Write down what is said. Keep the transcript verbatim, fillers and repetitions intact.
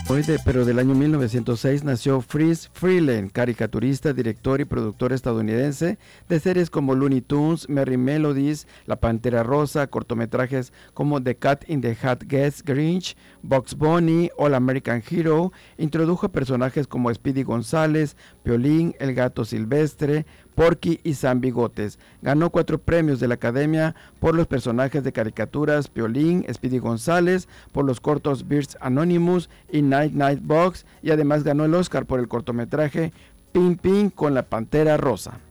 Hoy de, pero del año mil novecientos seis nació Friz Freleng, caricaturista, director y productor estadounidense de series como Looney Tunes, Merry Melodies, La Pantera Rosa, cortometrajes como The Cat in the Hat Gets Grinch, Bugs Bunny, All American Hero. Introdujo personajes como Speedy González, Piolín, El Gato Silvestre, Porky y Sam Bigotes. Ganó cuatro premios de la Academia por los personajes de caricaturas Piolín, Speedy González, por los cortos Birds Anonymous y Night Night Box, y además ganó el Oscar por el cortometraje Pin Pin con la Pantera Rosa.